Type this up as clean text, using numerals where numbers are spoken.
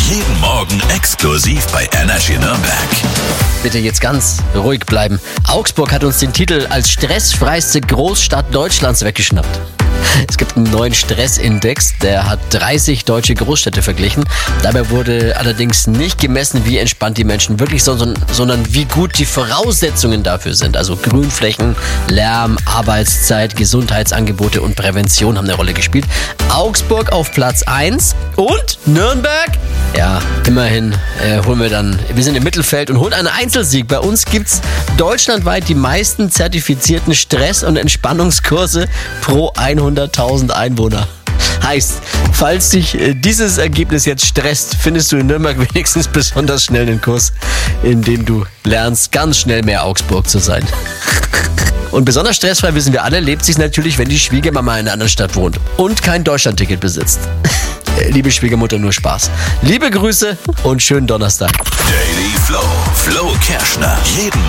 Jeden Morgen exklusiv bei Energy Nürnberg. Bitte jetzt ganz ruhig bleiben. Augsburg hat uns den Titel als stressfreiste Großstadt Deutschlands weggeschnappt. Es gibt einen neuen Stressindex, der hat 30 deutsche Großstädte verglichen. Dabei wurde allerdings nicht gemessen, wie entspannt die Menschen wirklich sind, sondern wie gut die Voraussetzungen dafür sind. Also Grünflächen, Lärm, Arbeitszeit, Gesundheitsangebote und Prävention haben eine Rolle gespielt. Augsburg auf Platz 1 und Nürnberg? Ja, immerhin wir sind im Mittelfeld und holen einen Einzelsieg. Bei uns gibt's deutschlandweit die meisten zertifizierten Stress- und Entspannungskurse pro 100.000 Einwohner. Heißt, falls dich dieses Ergebnis jetzt stresst, findest du in Nürnberg wenigstens besonders schnell einen Kurs, in dem du lernst, ganz schnell mehr Augsburg zu sein. Und besonders stressfrei, wissen wir alle, lebt sich natürlich, wenn die Schwiegermama in einer anderen Stadt wohnt und kein Deutschlandticket besitzt. Liebe Schwiegermutter, nur Spaß. Liebe Grüße und schönen Donnerstag. Daily Flow. Flo Kerschner. Jeden